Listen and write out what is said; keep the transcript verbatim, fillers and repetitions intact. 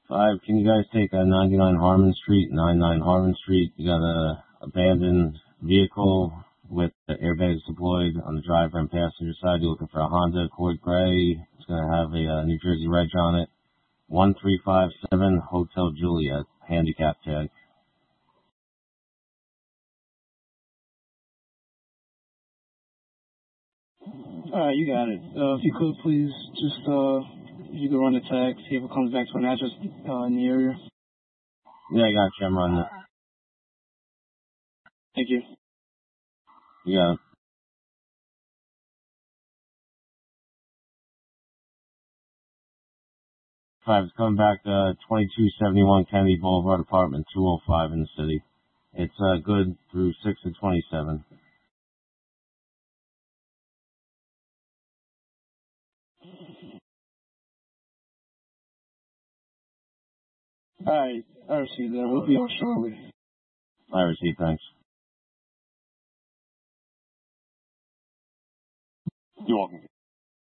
Five, can you guys take a ninety-nine Harmon Street, ninety-nine Harmon Street? You got a abandoned vehicle with the airbags deployed on the driver and passenger side. You're looking for a Honda Accord Gray. It's going to have a uh, New Jersey reg on it. one three five seven Hotel Juliet, handicap tag. All right, you got it. Uh, if you could, please, just, uh, if you could run the tag, see if it comes back to an address uh, in the area. Yeah, I got you. I'm running it. Thank you. You got it. Five, it's coming back to twenty-two seventy-one Kennedy Boulevard, apartment two oh five in the city. It's uh, good through six of twenty-seven. All right, I received that. We'll be on shortly. I received, thanks. You're welcome.